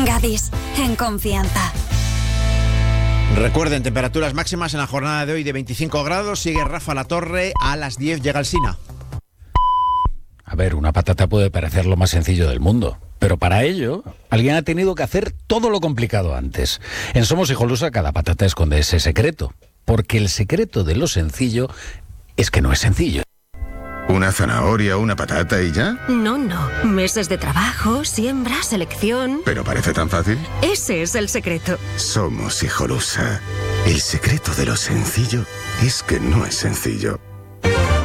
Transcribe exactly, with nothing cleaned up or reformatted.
Gadis, en confianza. Recuerden, temperaturas máximas en la jornada de hoy de veinticinco grados. Sigue Rafa La Torre, a las diez llega el Sina. A ver, una patata puede parecer lo más sencillo del mundo, pero para ello alguien ha tenido que hacer todo lo complicado antes. En Somos Hijolusa cada patata esconde ese secreto, porque el secreto de lo sencillo es que no es sencillo. ¿Una zanahoria, una patata y ya? No, no. Meses de trabajo, siembra, selección... ¿Pero parece tan fácil? Ese es el secreto. Somos Hijolusa. El secreto de lo sencillo es que no es sencillo.